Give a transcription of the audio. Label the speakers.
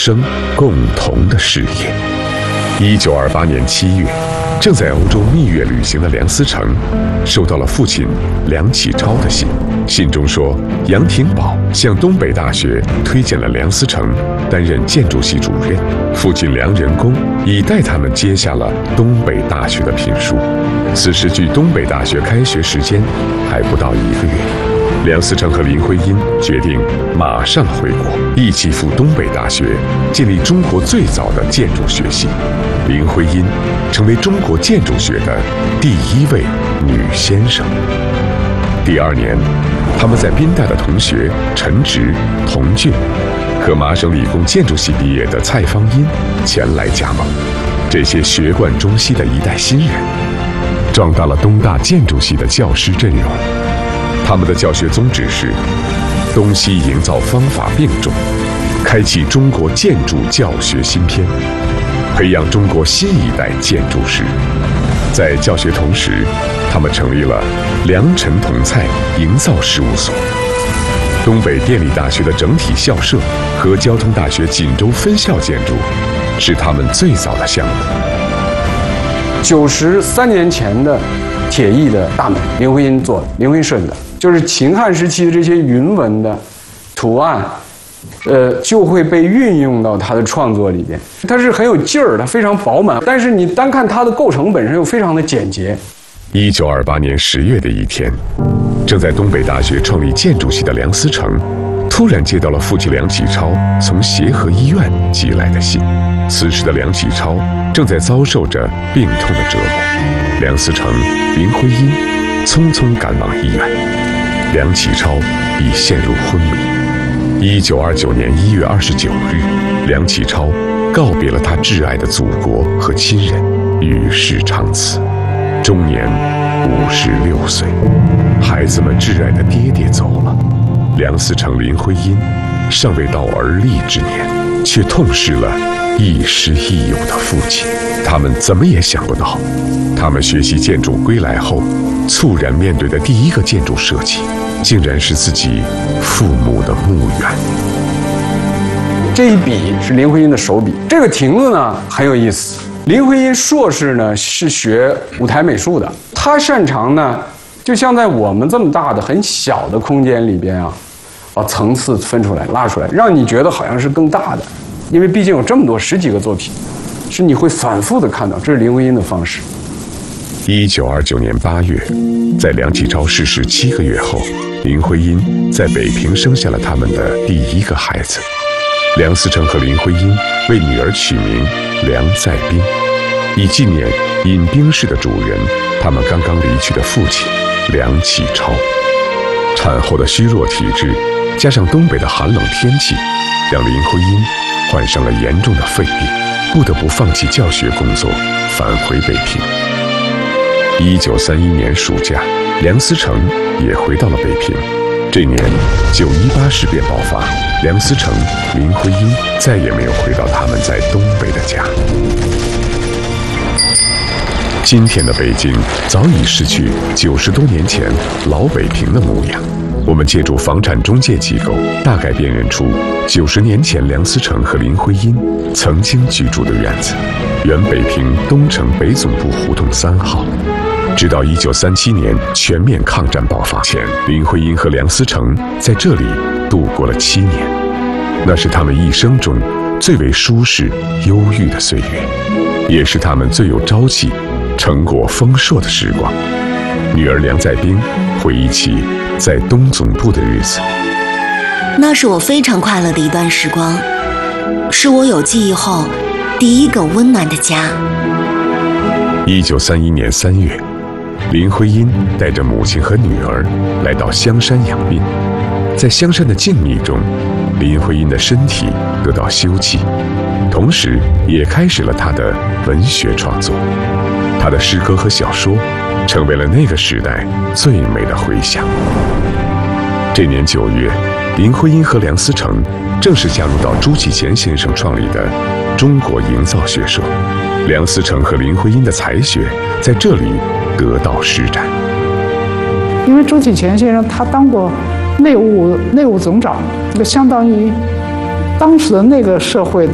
Speaker 1: 生共同的事业。1928年7月，正在欧洲蜜月旅行的梁思成，收到了父亲梁启超的信。信中说，杨廷宝向东北大学推荐了梁思成担任建筑系主任，父亲梁仁公已带他们接下了东北大学的聘书。此时距东北大学开学时间还不到1个月，梁思成和林徽因决定马上回国，一起赴东北大学建立中国最早的建筑学系。林徽因成为中国建筑学的第1位女先生。第2年，他们在宾大的同学陈植、童俊和麻省理工建筑系毕业的蔡芳音前来加盟。这些学贯中西的一代新人，壮大了东大建筑系的教师阵容。他们的教学宗旨是东西营造方法并重，开启中国建筑教学新篇，培养中国新一代建筑师。在教学同时，他们成立了梁陈同蔡营造事务所。东北电力大学的整体校舍和交通大学锦州分校建筑是他们最早的项目。
Speaker 2: 93年前的铁艺的大门，林徽因做的，林徽因设计的，就是秦汉时期的这些云纹的图案，就会被运用到他的创作里边。它是很有劲儿，它非常饱满，但是你单看它的构成本身又非常的简洁。
Speaker 1: 1928年10月的一天，正在东北大学创立建筑系的梁思成，突然接到了父亲梁启超从协和医院寄来的信。此时的梁启超正在遭受着病痛的折磨，梁思成、林徽因匆匆赶往医院，梁启超已陷入昏迷。1929年1月29日，梁启超告别了他挚爱的祖国和亲人，与世长辞，终年56岁。孩子们挚爱的爹爹走了，梁思成、林徽因尚未到而立之年，却痛失了亦师亦友的父亲。他们怎么也想不到，他们学习建筑归来后，猝然面对的第一个建筑设计，竟然是自己父母的墓园。
Speaker 2: 这一笔是林徽因的手笔。这个亭子呢很有意思。林徽因硕士呢是学舞台美术的，她擅长呢，就像在我们这么大的很小的空间里边啊，把层次分出来、拉出来，让你觉得好像是更大的。因为毕竟有这么多10几个作品，是你会反复的看到，这是林徽因的方式。
Speaker 1: 1929年8月，在梁启超逝世7个月后，林徽因在北平生下了他们的第1个孩子。梁思成和林徽因为女儿取名梁再冰，以纪念饮冰室的主人，他们刚刚离去的父亲梁启超。产后的虚弱体质，加上东北的寒冷天气，让林徽因患上了严重的肺病，不得不放弃教学工作，返回北平。1931年暑假，梁思成也回到了北平。这年9·18事变爆发，梁思成、林徽因再也没有回到他们在东北的家。今天的北京早已失去90多年前老北平的模样。我们借助房产中介机构，大概辨认出90年前梁思成和林徽因曾经居住的院子，原北平东城北总部胡同3号。直到1937年全面抗战爆发前，林徽因和梁思成在这里度过了7年，那是他们一生中最为舒适、忧郁的岁月，也是他们最有朝气、成果丰硕的时光。女儿梁再冰回忆起在东总部的日子，
Speaker 3: 那是我非常快乐的一段时光，是我有记忆后第一个温暖的家。
Speaker 1: 1931年3月，林徽因带着母亲和女儿来到香山养病。在香山的静谧中，林徽因的身体得到休憩，同时也开始了她的文学创作。她的诗歌和小说成为了那个时代最美的回响。这年9月，林徽因和梁思成正式加入到朱启潜先生创立的中国营造学社。梁思成和林徽因的才学在这里得到施展。
Speaker 4: 因为朱启潜先生他当过内务总长，这个相当于当时的那个社会